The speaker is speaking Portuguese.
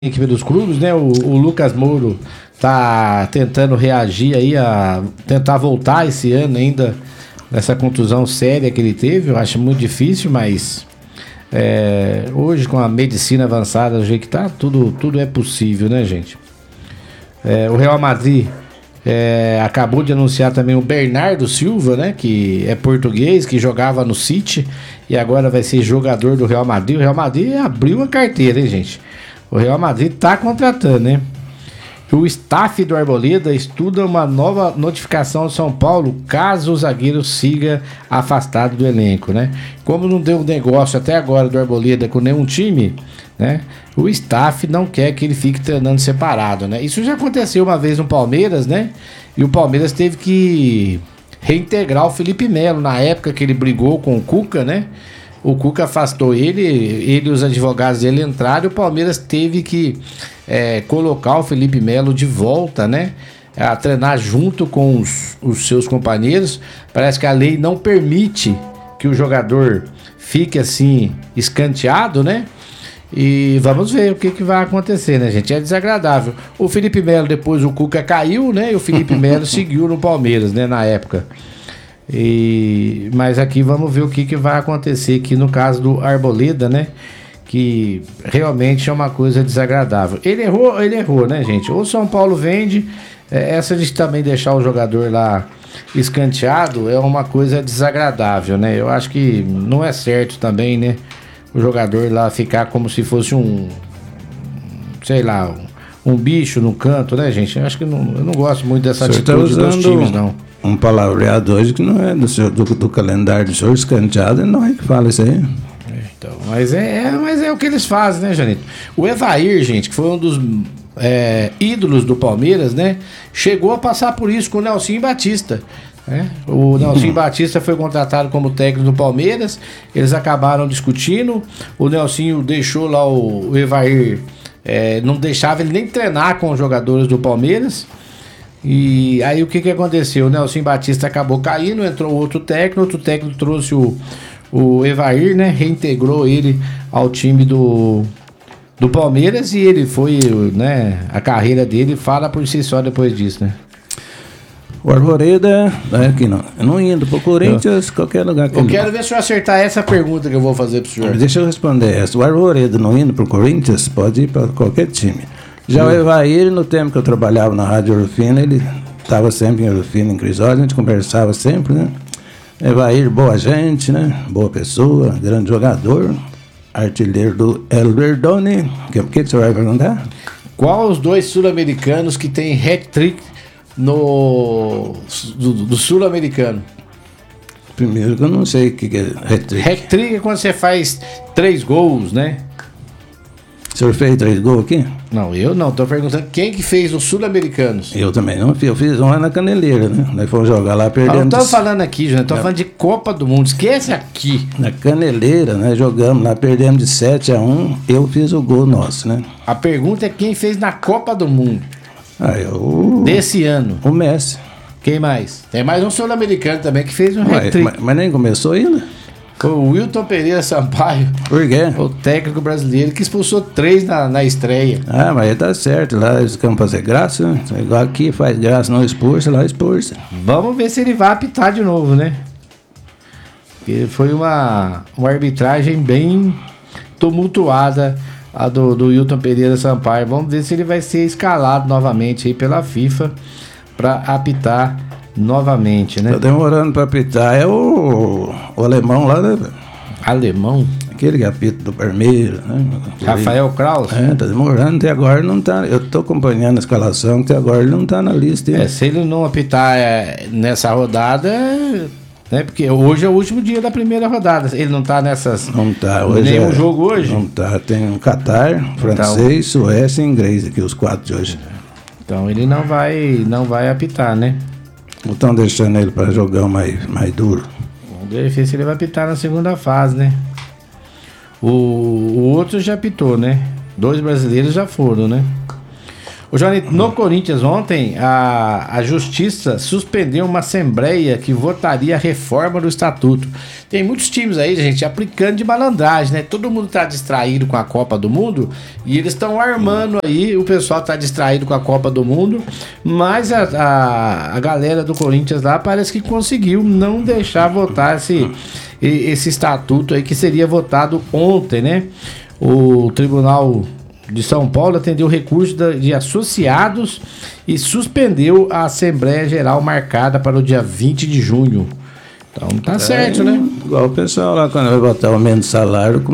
equipe dos clubes, né? O Lucas Moura tá tentando reagir aí tentar voltar esse ano ainda nessa contusão séria que ele teve. Eu acho muito difícil, mas hoje com a medicina avançada do jeito que tá, tudo é possível, né, gente? O Real Madrid acabou de anunciar também o Bernardo Silva, né? Que é português, que jogava no City e agora vai ser jogador do Real Madrid. O Real Madrid abriu a carteira, hein, gente? O Real Madrid tá contratando, né? O staff do Arboleda estuda uma nova notificação de São Paulo caso o zagueiro siga afastado do elenco, né? Como não deu negócio até agora do Arboleda com nenhum time, né? O staff não quer que ele fique treinando separado, né? Isso já aconteceu uma vez no Palmeiras, né? E o Palmeiras teve que reintegrar o Felipe Melo na época que ele brigou com o Cuca, né? O Cuca afastou ele e os advogados dele entraram e o Palmeiras teve que colocar o Felipe Melo de volta, né? A treinar junto com os seus companheiros. Parece que a lei não permite que o jogador fique assim escanteado, né? E vamos ver o que vai acontecer, né, gente? É desagradável. O Felipe Melo, depois o Cuca caiu, né? E o Felipe Melo seguiu no Palmeiras, né? Na época. Mas aqui vamos ver o que vai acontecer aqui no caso do Arboleda, né? Que realmente é uma coisa desagradável. Ele errou, né, gente? Ou São Paulo vende, essa de também deixar o jogador lá escanteado é uma coisa desagradável, né? Eu acho que não é certo também, né? O jogador lá ficar como se fosse um bicho no canto, né, gente? Eu acho que eu não gosto muito dessa atitude dos times, não. Um palavreado hoje que não é do calendário do senhor escanteado, não é que fala isso aí. Então, mas é o que eles fazem, né, Janito? O Evair, gente, que foi um dos ídolos do Palmeiras, né? Chegou a passar por isso com o Nelsinho Batista. O Nelsinho Batista foi contratado como técnico do Palmeiras. Eles acabaram discutindo. O Nelsinho deixou lá o Evair, não deixava ele nem treinar com os jogadores do Palmeiras. E aí o que aconteceu? O Nelsinho Batista acabou caindo, entrou outro técnico trouxe o Evair, né? Reintegrou ele ao time do Palmeiras e ele foi, né? A carreira dele fala por si só depois disso, né? O Arboleda, aqui não indo pro Corinthians, qualquer lugar que eu quero ver se o senhor acertar essa pergunta que eu vou fazer pro senhor. Deixa eu responder essa. O Arboleda não indo pro Corinthians, pode ir para qualquer time. Já o Evair, no tempo que eu trabalhava na Rádio Orofina, ele estava sempre em Orofina, em Crisóstomo, a gente conversava sempre, né? Evair, boa gente, né? Boa pessoa, grande jogador, artilheiro do El Verdone. O que você vai perguntar? Qual os dois sul-americanos que tem hat-trick do sul-americano? Primeiro que eu não sei o que é hat-trick. Hat-trick é quando você faz 3 gols, né? O senhor fez 3 gols aqui? Não, eu não. Tô perguntando quem que fez os sul-americanos. Eu também não fiz. Eu fiz um lá na Caneleira, né? Nós fomos jogar lá, perdendo. Não tô falando aqui, João. Tô falando de Copa do Mundo. Esquece aqui. Na Caneleira, nós jogamos lá, perdemos de 7-1. Eu fiz o gol nosso, né? A pergunta é quem fez na Copa do Mundo. Desse ano. O Messi. Quem mais? Tem mais um sul-americano também que fez um hat-trick. Mas nem começou ainda? Foi o Wilton Pereira Sampaio. Por quê? O técnico brasileiro que expulsou 3 na estreia. Mas ele tá certo. Lá eles querem fazer graça, né? Igual aqui faz graça, não expulsa, lá expulsa. Vamos ver se ele vai apitar de novo, né? Porque foi uma arbitragem bem tumultuada a do Wilton Pereira Sampaio. Vamos ver se ele vai ser escalado novamente aí pela FIFA para apitar novamente, né? Tá demorando pra apitar. É o alemão lá, né? Alemão? Aquele que apita do Palmeiras, né? Rafael Kraus? Tá demorando, até agora não tá. Eu tô acompanhando a escalação, até agora ele não tá na lista. Se ele não apitar nessa rodada, né? Porque hoje é o último dia da primeira rodada. Ele não tá nessas. Não tá. Hoje nenhum jogo hoje? Não tá. Tem um Catar, francês, Suécia e inglês aqui, os 4 de hoje. Então ele não vai apitar, né? Não estão deixando ele para jogar mais duro. Vamos ver se ele vai apitar na segunda fase, né? O outro já apitou, né? 2 brasileiros já foram, né? Ô, Johnny, no Corinthians ontem, a Justiça suspendeu uma assembleia que votaria a reforma do estatuto. Tem muitos times aí, gente, aplicando de malandragem, né? Todo mundo tá distraído com a Copa do Mundo e eles estão armando aí, o pessoal tá distraído com a Copa do Mundo, mas a galera do Corinthians lá parece que conseguiu não deixar votar esse estatuto aí que seria votado ontem, né? O Tribunal de São Paulo atendeu o recurso de associados e suspendeu a Assembleia Geral marcada para o dia 20 de junho. Então tá certo, né? Igual o pessoal lá, quando vai botar o aumento de salário,